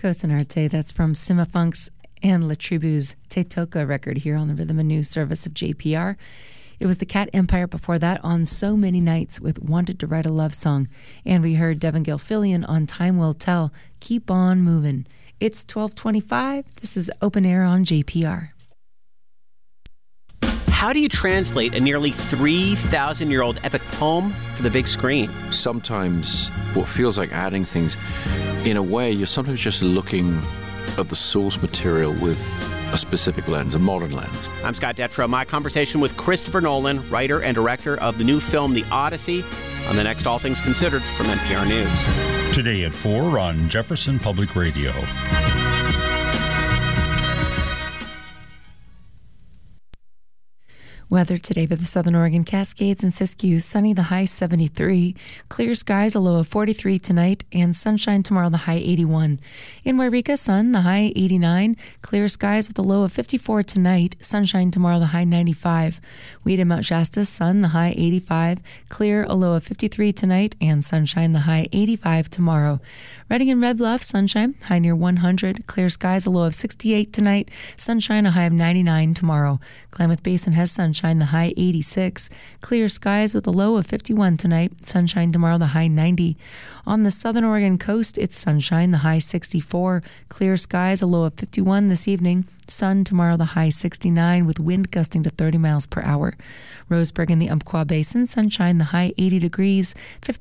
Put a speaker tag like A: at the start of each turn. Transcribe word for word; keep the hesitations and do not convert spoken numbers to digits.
A: Cosinarte, that's from Sima Funk's and La Tribu's Te Toka record here on the Rhythm and News service of J P R. It was the Cat Empire before that on So Many Nights with Wanted to Write a Love Song. And we heard Devin Gilfillian on Time Will Tell, Keep On Movin'. It's twelve twenty-five. This is Open Air on J P R.
B: How do you translate a nearly three thousand year old epic poem for the big screen?
C: Sometimes what feels like adding things, in a way, you're sometimes just looking at the source material with a specific lens, a modern lens.
B: I'm Scott Detrow. My conversation with Christopher Nolan, writer and director of the new film The Odyssey, on the next All Things Considered from N P R News.
D: Today at four on Jefferson Public Radio.
A: Weather today for the Southern Oregon Cascades and Siskiyou. Sunny, the high seventy-three. Clear skies, a low of forty-three tonight. And sunshine tomorrow, the high eighty-one. In Wairika, sun, the high eighty-nine. Clear skies with a low of fifty-four tonight. Sunshine tomorrow, the high ninety-five. Weed in Mount Shasta, sun, the high eighty-five. Clear, a low of fifty-three tonight. And sunshine, the high eighty-five tomorrow. Redding and Red Bluff, sunshine, high near one hundred. Clear skies, a low of sixty-eight tonight. Sunshine, a high of ninety-nine tomorrow. Klamath Basin has sunshine, the high eighty-six. Clear skies with a low of fifty-one tonight. Sunshine tomorrow, the high ninety. On the Southern Oregon coast, it's sunshine, the high sixty-four. Clear skies, a low of fifty-one this evening. Sun tomorrow, the high sixty-nine, with wind gusting to thirty miles per hour. Roseburg in the Umpqua Basin, sunshine, the high eighty degrees.